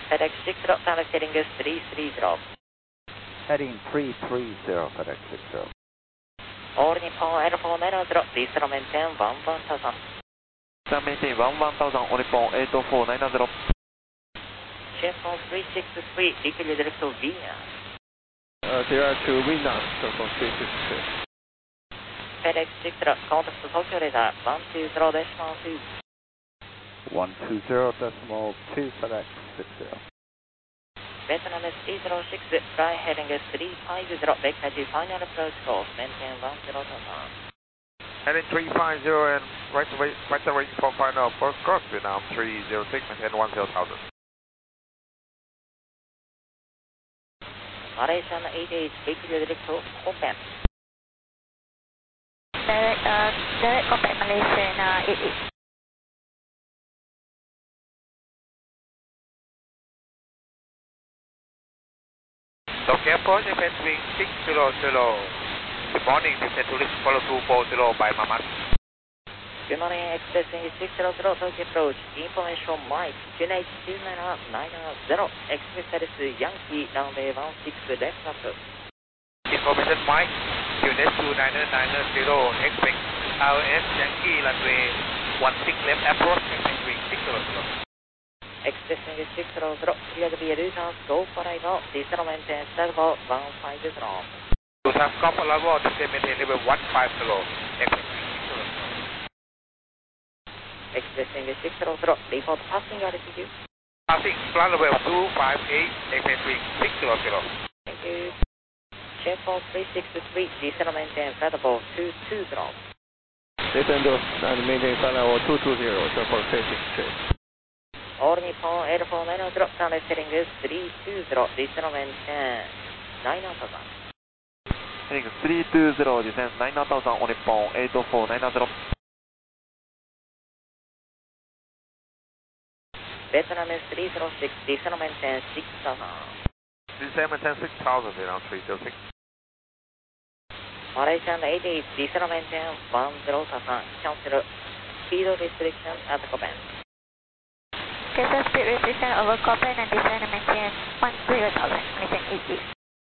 FedEx 60, Dallas heading is 330. Heading 330, FedEx 60. All Nippon Air 490, please maintain 11,000. Maintain 11,000, all Nippon 84990. Shenzhen 363, decal direct to Vienna. Direct to Vienna, Shenzhen 363. FedEx 60, contact Tokyo radar 120.2. 120.2, FedEx 60. Vietnam is 306, fly heading is 350, vector to final approach course, maintain 10,000. Heading 350 and right away for final approach course, Vietnam 306, maintain 10,000. Malaysian 88, decal direct to Copan. Direct Copan Malaysian 88. Tokyo Airport, Japan Wing 600. Good morning, descent to risk follow 240 by Mamat. Good morning, expressing 600, Tokyo approach. Information Mike, QNH 29990, express status Yankee, runway 16 left approach. Information Mike, QNH 29990, expect RS Yankee, runway 16 left approach, Japan Wing 600. Expressing 600, clear to be routers, go for arrival, descent maintain level 150. Routers go for arrival, descent maintain level 150, expect 600. Expressing 600, report passing altitude. Passing plan level 258, expect 600. Thank you. Shenzhen 363, descent maintain flight level 220. Descent and maintain flight level 220, Shenzhen facing straight. All Nippon Air 490, Dallas heading is 320, descent maintain 9,000. Heading 320, descent 9,000, all Nippon 84990. Vietnam is 306, descent maintain 6,000. Descent maintain 6,000, Vietnam 306. Malaysian 88, descent maintain 10,000, cancel speed restriction at Copan. Cancel speed restriction over Copan and descent maintain 10,000, Malaysian 88.